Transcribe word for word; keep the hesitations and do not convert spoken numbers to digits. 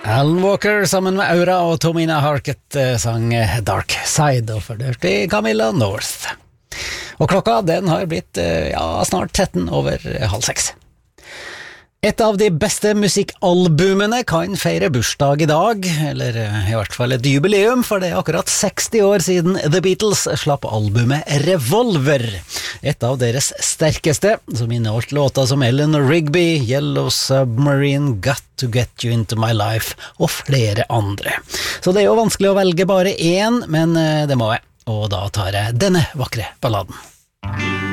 Alan Walker sammen med Aura og Tomina Harket sang Dark Side, og for det hørte Camilla North. Og klokka den har blitt ja, snart tretten over halv seks. Et av de beste musikkalbumene kan feire bursdag i dag, eller i hvert fall et jubileum, for det er akkurat seksti år siden The Beatles slapp albumet Revolver. Et av deres sterkeste, som inneholdt låter som Eleanor Rigby, Yellow Submarine, Got to Get You Into My Life og flere andre. Så det er jo vanskelig å velge bare én, men det må jeg, og da tar jeg denne vakre balladen.